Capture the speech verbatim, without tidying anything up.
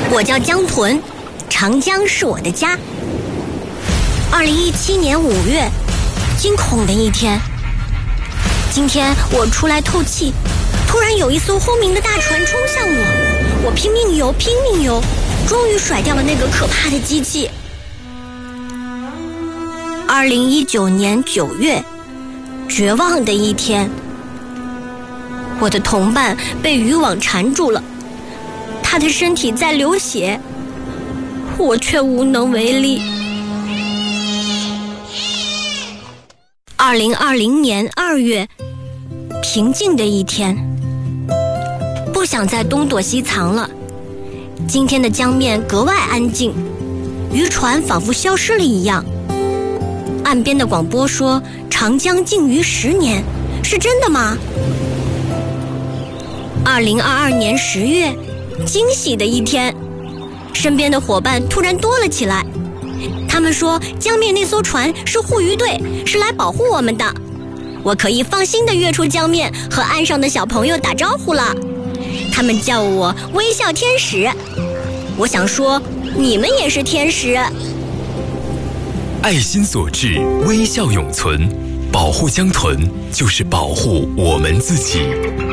我叫江豚，长江是我的家。二零一七年五月，惊恐的一天。今天我出来透气，突然有一艘轰鸣的大船冲向我，我拼命游，拼命游，终于甩掉了那个可怕的机器。二零一九年九月，绝望的一天。我的同伴被渔网缠住了，他的身体在流血，我却无能为力。二零二零年二月，平静的一天。不想再东躲西藏了。今天的江面格外安静，渔船仿佛消失了一样。岸边的广播说长江静渔十年，是真的吗？二零二二年十月，惊喜的一天，身边的伙伴突然多了起来。他们说江面那艘船是护渔队，是来保护我们的。我可以放心地跃出江面，和岸上的小朋友打招呼了。他们叫我微笑天使。我想说，你们也是天使。 爱心所至，微笑永存。保护江豚，就是保护我们自己。